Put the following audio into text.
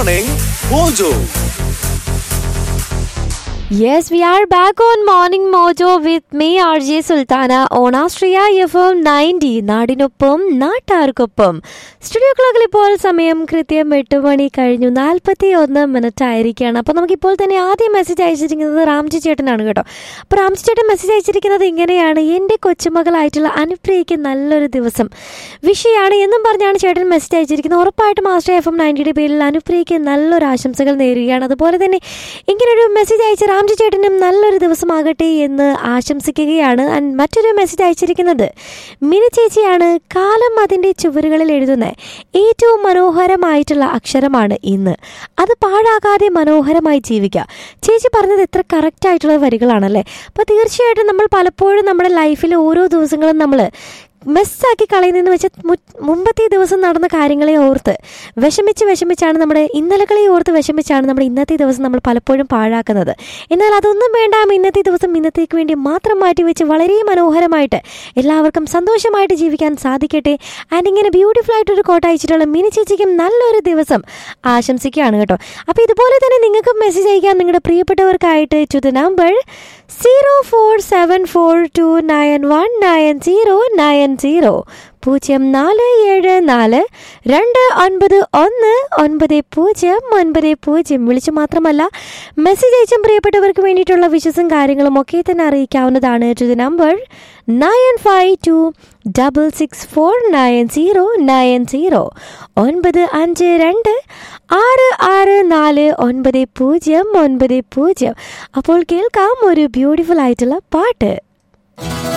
Morning Mojo. Yes, we are back on Morning Mojo with me, RJ Sultana, on Astria FM 90. നാടിനൊപ്പം നാട്ടാർക്കൊപ്പം. Studio ക്ലോക്കിൽ ഇപ്പോൾ സമയം കൃത്യം 8 മണി കഴിഞ്ഞു 41 ആയിരിക്കുകയാണ്. അപ്പോൾ നമുക്കിപ്പോൾ തന്നെ ആദ്യം മെസ്സേജ് അയച്ചിരിക്കുന്നത് രാംജി ചേട്ടനാണ് കേട്ടോ. അപ്പോൾ രാംജി ചേട്ടൻ മെസ്സേജ് അയച്ചിരിക്കുന്നത് ഇങ്ങനെയാണ്: എൻ്റെ കൊച്ചുമകളായിട്ടുള്ള അനുപ്രിയയ്ക്ക് നല്ലൊരു ദിവസം വിഷയമാണ് എന്നും പറഞ്ഞാണ് ചേട്ടൻ മെസ്സേജ് അയച്ചിരിക്കുന്നത്. ഉറപ്പായിട്ടും ആസ്ട്രിയ FM 90യുടെ പേരിൽ അനുപ്രിയയ്ക്ക് നല്ലൊരു ആശംസകൾ നേരുകയാണ്. അതുപോലെ തന്നെ ഇങ്ങനൊരു മെസ്സേജ് അയച്ച രാംജി ചേട്ടനും നല്ലൊരു ദിവസമാകട്ടെ എന്ന് ആശംസിക്കുകയാണ്. മറ്റൊരു മെസ്സേജ് അയച്ചിരിക്കുന്നത് മിനി ചേച്ചിയാണ്. കാലം അതിൻ്റെ ചുവരുകളിൽ എഴുതുന്ന ഏറ്റവും മനോഹരമായിട്ടുള്ള അക്ഷരമാണ് ഇന്ന്. അത് പാഴാകാതെ മനോഹരമായി ജീവിക്കുക. ചേച്ചി പറഞ്ഞത് എത്ര കറക്റ്റ് ആയിട്ടുള്ള വരികളാണല്ലേ. അപ്പോൾ തീർച്ചയായിട്ടും നമ്മൾ പലപ്പോഴും നമ്മുടെ ലൈഫിൽ ഓരോ ദിവസങ്ങളും നമ്മൾ മിസ്സാക്കി കളയുന്നതെന്ന് വെച്ചാൽ മുമ്പത്തെ ദിവസം നടന്ന കാര്യങ്ങളെ ഓർത്ത് വിഷമിച്ചാണ് നമ്മുടെ ഇന്നലകളെ ഓർത്ത് വിഷമിച്ചാണ് നമ്മുടെ ഇന്നത്തെ ദിവസം നമ്മൾ പലപ്പോഴും പാഴാക്കുന്നത്. എന്നാൽ അതൊന്നും വേണ്ട. ഇന്നത്തെ ദിവസം ഇന്നത്തേക്ക് വേണ്ടി മാത്രം മാറ്റിവെച്ച് വളരെ മനോഹരമായിട്ട് എല്ലാവർക്കും സന്തോഷമായിട്ട് ജീവിക്കാൻ സാധിക്കട്ടെ. ആൻഡ് ഇങ്ങനെ ബ്യൂട്ടിഫുൾ ആയിട്ടൊരു കോട്ട അയച്ചിട്ടുള്ള മിനി ചേച്ചിക്കും നല്ലൊരു ദിവസം ആശംസിക്കുകയാണ് കേട്ടോ. അപ്പോൾ ഇതുപോലെ തന്നെ നിങ്ങൾക്ക് മെസ്സേജ് അയക്കാം നിങ്ങളുടെ പ്രിയപ്പെട്ടവർക്കായിട്ട് ടു ദ നമ്പർ 0474291909 0474291990 വിളിച്ചു മാത്രമല്ല മെസ്സേജ് അയച്ചും പ്രിയപ്പെട്ടവർക്ക് വേണ്ടിയിട്ടുള്ള വിശ്വസും കാര്യങ്ങളും ഒക്കെ തന്നെ അറിയിക്കാവുന്നതാണ്. To the number 9526649090 9526649090. അപ്പോൾ കേൾക്കാം ഒരു ബ്യൂട്ടിഫുൾ ആയിട്ടുള്ള പാട്ട്.